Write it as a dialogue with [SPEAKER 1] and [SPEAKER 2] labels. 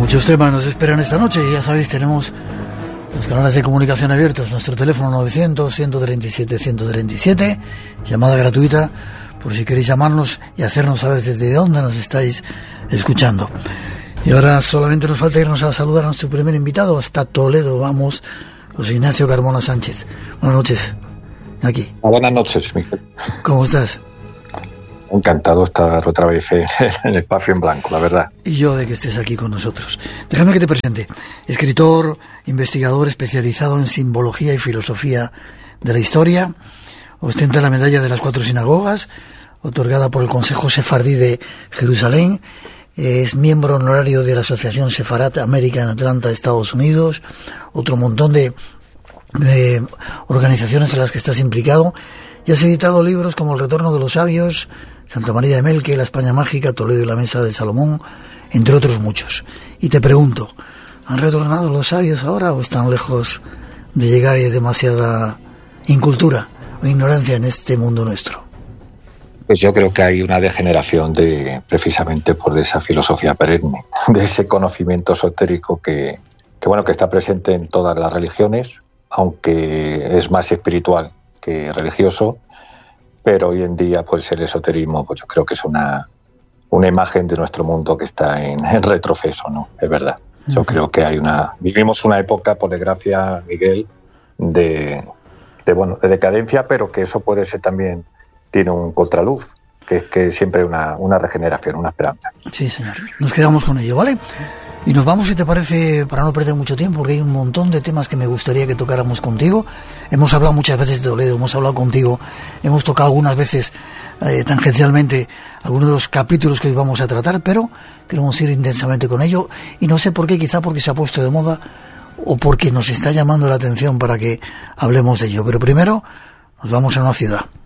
[SPEAKER 1] Muchos temas nos esperan esta noche y ya sabéis, tenemos los canales de comunicación abiertos, nuestro teléfono 900-137-137, llamada gratuita por si queréis llamarnos y hacernos saber desde dónde nos estáis escuchando. Y ahora solamente nos falta irnos a saludar a nuestro primer invitado, hasta Toledo, vamos, José Ignacio Carmona Sánchez. Buenas noches, aquí.
[SPEAKER 2] Buenas noches, Miguel.
[SPEAKER 1] ¿Cómo estás?
[SPEAKER 2] Encantado de estar otra vez en el Espacio en Blanco, la verdad.
[SPEAKER 1] Y yo de que estés aquí con nosotros. Déjame que te presente. Escritor, investigador especializado en simbología y filosofía de la historia. Ostenta la medalla de las 4 sinagogas, otorgada por el Consejo Sefardí de Jerusalén. Es miembro honorario de la Asociación Sefarat América en Atlanta, Estados Unidos. Otro montón de organizaciones en las que estás implicado. Y has editado libros como El Retorno de los Sabios, Santa María de Melque, La España Mágica, Toledo y la Mesa de Salomón, entre otros muchos. Y te pregunto, ¿han retornado los sabios ahora o están lejos de llegar y hay demasiada incultura o ignorancia en este mundo nuestro?
[SPEAKER 2] Pues yo creo que hay una degeneración precisamente de esa filosofía perenne, de ese conocimiento esotérico que está presente en todas las religiones, aunque es más espiritual que religioso, pero hoy en día pues el esoterismo pues yo creo que es una imagen de nuestro mundo que está en retroceso, ¿no? Es verdad. Yo creo que vivimos una época, por desgracia, Miguel, de decadencia, pero que eso puede ser también, tiene un contraluz, que es que siempre hay una regeneración, una esperanza.
[SPEAKER 1] Sí, señor. Nos quedamos con ello, ¿vale? Y nos vamos, si te parece, para no perder mucho tiempo, porque hay un montón de temas que me gustaría que tocáramos contigo. Hemos hablado muchas veces de Toledo, hemos hablado contigo, hemos tocado algunas veces tangencialmente algunos de los capítulos que hoy vamos a tratar, pero queremos ir intensamente con ello. Y no sé por qué, quizá porque se ha puesto de moda o porque nos está llamando la atención para que hablemos de ello. Pero primero nos vamos a una ciudad.